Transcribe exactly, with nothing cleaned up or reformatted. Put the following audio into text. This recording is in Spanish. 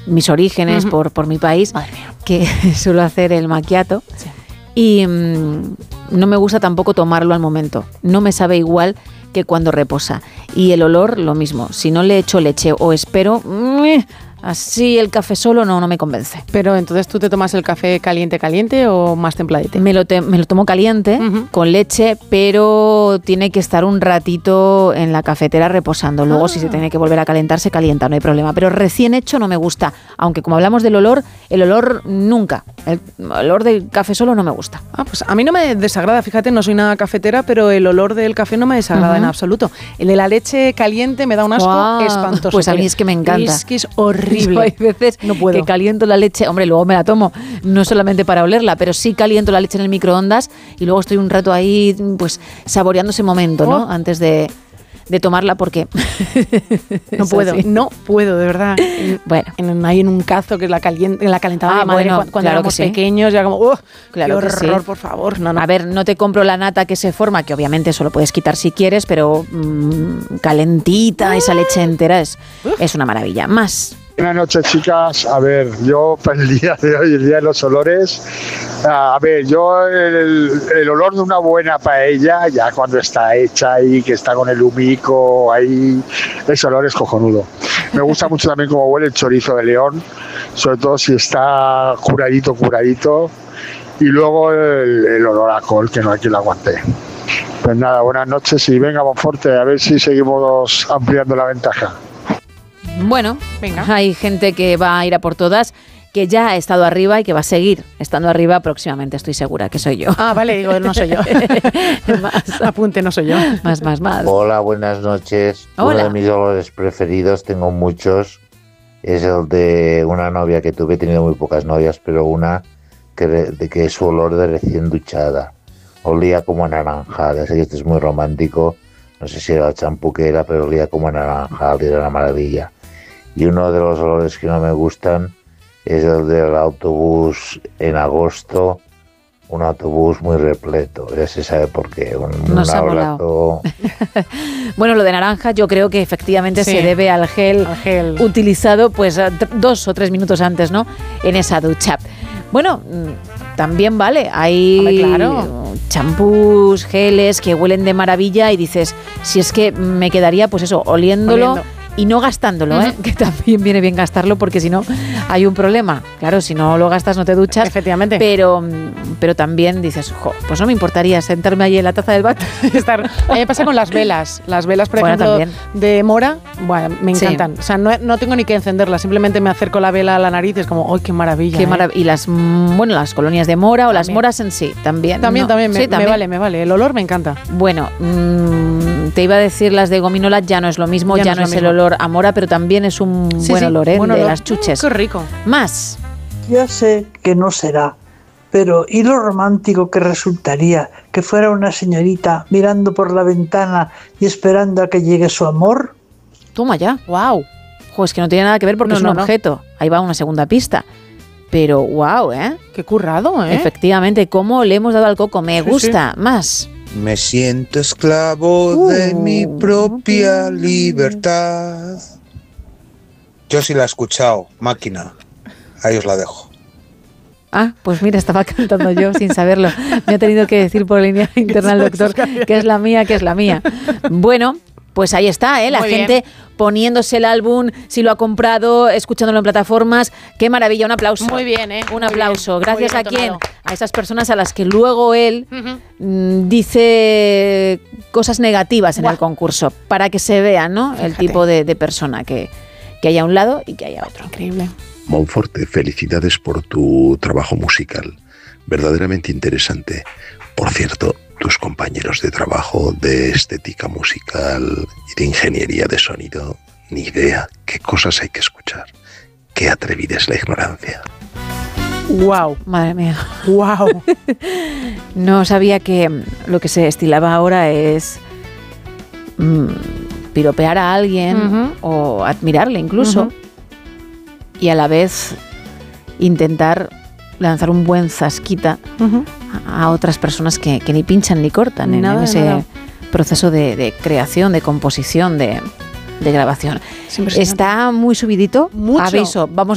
mis orígenes, uh-huh. por, por mi país, que suelo hacer el macchiato. Sí. Y mmm, no me gusta tampoco tomarlo al momento. No me sabe igual que cuando reposa. Y el olor, lo mismo. Si no le echo leche o espero... Mmm, así el café solo no, no me convence. Pero entonces, ¿tú te tomas el café caliente, caliente o más templadito? Me lo, te, me lo tomo caliente, uh-huh. con leche, pero tiene que estar un ratito en la cafetera reposando. Luego, ah. si se tiene que volver a calentar, se calienta, no hay problema. Pero recién hecho no me gusta. Aunque como hablamos del olor, el olor nunca. El olor del café solo no me gusta. Ah, pues a mí no me desagrada. Fíjate, no soy nada cafetera, pero el olor del café no me desagrada uh-huh. en absoluto. El de la leche caliente me da un asco wow. espantoso. Pues a mí es que me encanta. Es que es horrible. Hay veces no puedo. Que caliento la leche, hombre, luego me la tomo, no solamente para olerla, pero sí caliento la leche en el microondas y luego estoy un rato ahí, pues, saboreando ese momento, ¿no? Oh. Antes de, de tomarla, porque no puedo, así. no puedo, de verdad. Bueno, en, ahí en un cazo que es la, calient, la calentada ah, de madre, bueno, cuando, cuando claro éramos sí. pequeños, ya como, ¡oh! Claro qué horror, sí. por favor. No, no. A ver, no te compro la nata que se forma, que obviamente eso lo puedes quitar si quieres, pero mmm, calentita, esa leche entera es, es una maravilla. Más. Buenas noches, chicas. A ver, yo para el día de hoy, el día de los olores, a ver, yo el, el olor de una buena paella, ya cuando está hecha ahí, que está con el humico ahí, ese olor es cojonudo. Me gusta mucho también cómo huele el chorizo de León, sobre todo si está curadito, curadito, y luego el, el olor a col, que no hay quien lo aguante. Pues nada, buenas noches y venga, Bonforte, a ver si seguimos ampliando la ventaja. Bueno, venga. Hay gente que va a ir a por todas, que ya ha estado arriba y que va a seguir estando arriba próximamente, estoy segura que soy yo. Ah, vale, digo, no soy yo. Más, apunte, no soy yo. Más, más, más. Hola, buenas noches. Hola. Uno de mis olores preferidos, tengo muchos, es el de una novia que tuve, he tenido muy pocas novias, pero una que, de que es su olor de recién duchada. Olía como a naranjada, sé que esto es muy romántico, no sé si era el champú que era, pero olía como a naranjada, era una maravilla. Y uno de los olores que no me gustan es el del autobús en agosto, un autobús muy repleto, ya se sabe por qué. Un, Nos un ha volado. Bueno, lo de naranja yo creo que efectivamente sí. se debe al gel, al gel utilizado pues dos o tres minutos antes, ¿no? En esa ducha. Bueno, también vale, hay Hombre, claro. champús, geles que huelen de maravilla y dices, si es que me quedaría pues eso, oliéndolo. Oliendo. Y no gastándolo, uh-huh. ¿eh? Que también viene bien gastarlo porque si no hay un problema. Claro, si no lo gastas no te duchas. Efectivamente. Pero, pero también dices, jo, pues no me importaría sentarme ahí en la taza del váter. Estar. A mí me pasa con las velas. Las velas, por bueno, ejemplo, también. de mora, bueno, me encantan. Sí. O sea, no, no tengo ni que encenderlas, simplemente me acerco la vela a la nariz y es como, ¡ay, qué maravilla! Qué ¿eh? marav- y las, bueno, las colonias de mora o también. Las moras en sí, también. También, no. también, me, sí, también, me vale, me vale. El olor me encanta. Bueno, mmm, te iba a decir las de gominola, ya no es lo mismo, ya, ya no, no es, es el olor a mora, pero también es un sí, buen sí, olor, ¿eh? Buen olor. De las chuches. Qué rico. Más. Ya sé que no será, pero ¿y lo romántico que resultaría que fuera una señorita mirando por la ventana y esperando a que llegue su amor? Toma ya. Wow. Jo, es que no tiene nada que ver porque no, es un no, objeto. No. Ahí va una segunda pista. Pero wow, ¿eh? Qué currado, ¿eh? Efectivamente, cómo le hemos dado al coco. Me sí, gusta. Sí. Más. Me siento esclavo uh, de mi propia libertad. Yo sí la he escuchado, Máquina. Ahí os la dejo. Ah, pues mira, estaba cantando yo sin saberlo. Me ha tenido que decir por línea interna el doctor que es la mía, que es la mía. Bueno, pues ahí está, ¿eh? La Muy gente bien. Poniéndose el álbum, si lo ha comprado, escuchándolo en plataformas. ¡Qué maravilla! Un aplauso. Muy bien, ¿eh? Un aplauso. Bien. Gracias bien a quién? A esas personas a las que luego él uh-huh. dice cosas negativas en Buah. El concurso, para que se vea, ¿no? Fíjate. El tipo de, de persona que, que hay a un lado y que hay a otro. Increíble. Monforte, felicidades por tu trabajo musical, verdaderamente interesante. Por cierto, tus compañeros de trabajo de estética musical y de ingeniería de sonido, ni idea qué cosas hay que escuchar. Qué atrevida es la ignorancia. ¡Wow! Madre mía. ¡Wow! No sabía que lo que se estilaba ahora es mmm, piropear a alguien uh-huh. o admirarle incluso. Uh-huh. Y a la vez intentar lanzar un buen zasquita uh-huh. a otras personas que, que ni pinchan ni cortan en, nada, en ese nada. proceso de, de creación, de composición, de, de grabación. Está muy subidito. Mucho. Aviso, vamos